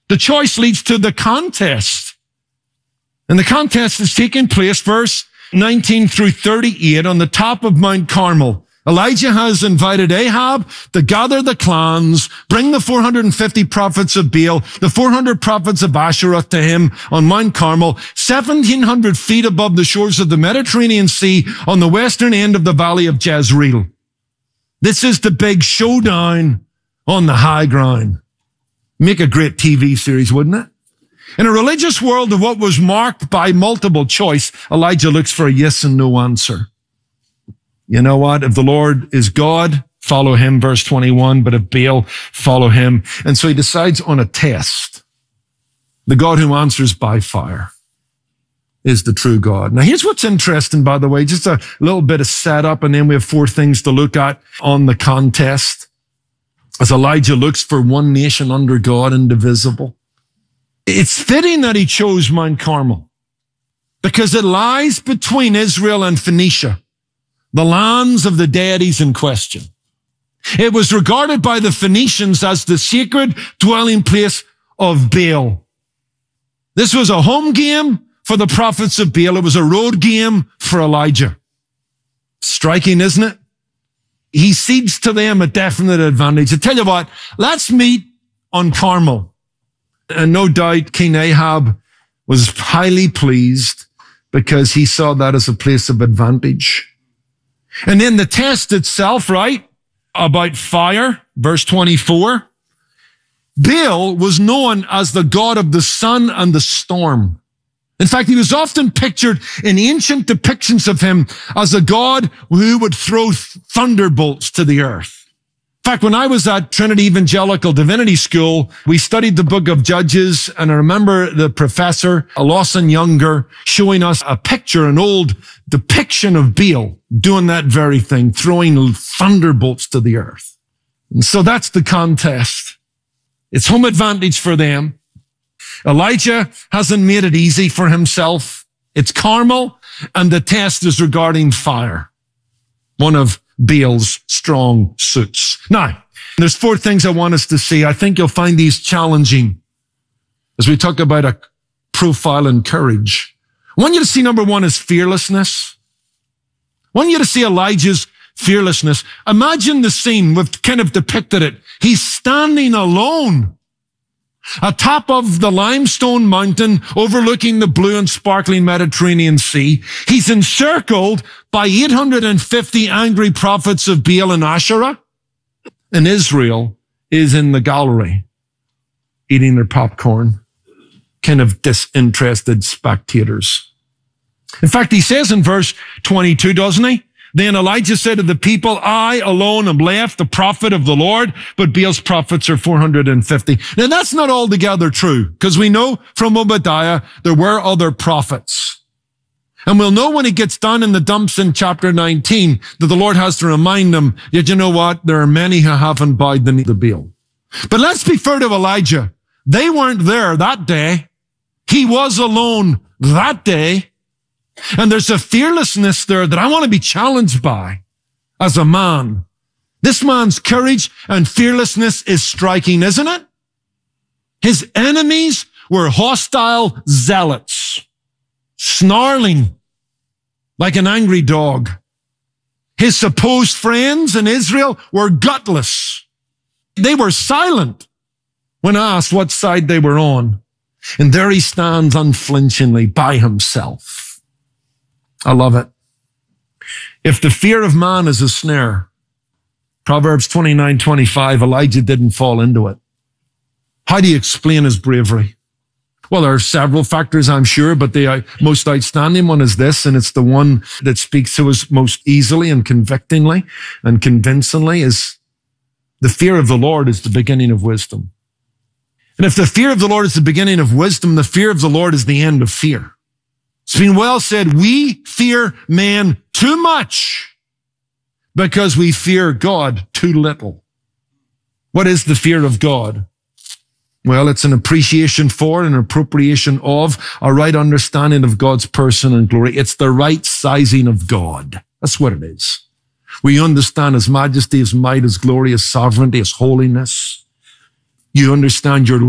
the choice leads to the contest. And the contest is taking place, verse 19 through 38, on the top of Mount Carmel. Elijah has invited Ahab to gather the clans, bring the 450 prophets of Baal, the 400 prophets of Asherah to him on Mount Carmel, 1,700 feet above the shores of the Mediterranean Sea on the western end of the valley of Jezreel. This is the big showdown on the high ground. Make a great TV series, wouldn't it? In a religious world of what was marked by multiple choice, Elijah looks for a yes and no answer. You know what? If the Lord is God, follow him, verse 21. But if Baal, follow him. And so he decides on a test. The God who answers by fire is the true God. Now here's what's interesting, by the way, just a little bit of setup, and then we have 4 things to look at on the contest. As Elijah looks for one nation under God, indivisible. It's fitting that he chose Mount Carmel because it lies between Israel and Phoenicia, the lands of the deities in question. It was regarded by the Phoenicians as the sacred dwelling place of Baal. This was a home game for the prophets of Baal. It was a road game for Elijah. Striking, isn't it? He cedes to them a definite advantage. I tell you what, let's meet on Carmel. And no doubt King Ahab was highly pleased because he saw that as a place of advantage. And then the test itself, right, about fire, verse 24. Baal was known as the god of the sun and the storm. In fact, he was often pictured in ancient depictions of him as a god who would throw thunderbolts to the earth. In fact, when I was at Trinity Evangelical Divinity School, we studied the book of Judges, and I remember the professor, Lawson Younger, showing us a picture, an old depiction of Baal doing that very thing, throwing thunderbolts to the earth. And so that's the contest. It's home advantage for them. Elijah hasn't made it easy for himself. It's Carmel, and the test is regarding fire. One of Baal's strong suits. Now, there's 4 things I want us to see. I think you'll find these challenging as we talk about a profile in courage. I want you to see number 1 is fearlessness. I want you to see Elijah's fearlessness. Imagine the scene. We've kind of depicted it. He's standing alone atop of the limestone mountain overlooking the blue and sparkling Mediterranean Sea. He's encircled by 850 angry prophets of Baal and Asherah. And Israel is in the gallery eating their popcorn, kind of disinterested spectators. In fact, he says in verse 22, doesn't he? Then Elijah said to the people, I alone am left, the prophet of the Lord, but Baal's prophets are 450. Now that's not altogether true, because we know from Obadiah there were other prophets. And we'll know when he gets down in the dumps in chapter 19 that the Lord has to remind them that, you know what, there are many who haven't bowed the knee to Baal. But let's be fair to Elijah. They weren't there that day. He was alone that day. And there's a fearlessness there that I want to be challenged by as a man. This man's courage and fearlessness is striking, isn't it? His enemies were hostile zealots, snarling like an angry dog. His supposed friends in Israel were gutless. They were silent when asked what side they were on. And there he stands unflinchingly by himself. I love it. If the fear of man is a snare, Proverbs 29:25, Elijah didn't fall into it. How do you explain his bravery? Well, there are several factors, I'm sure, but the most outstanding one is this, and it's the one that speaks to us most easily and convictingly and convincingly, is the fear of the Lord is the beginning of wisdom. And if the fear of the Lord is the beginning of wisdom, the fear of the Lord is the end of fear. It's been well said, we fear man too much because we fear God too little. What is the fear of God? Well, it's an appreciation for, an appropriation of, a right understanding of God's person and glory. It's the right sizing of God. That's what it is. We understand His majesty, His might, His glory, His sovereignty, His holiness. You understand your